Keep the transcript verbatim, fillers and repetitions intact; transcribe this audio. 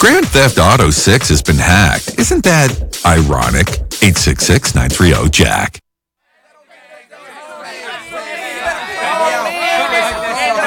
Grand Theft Auto six has been hacked. Isn't that ironic? eight six six, nine three zero, Jack.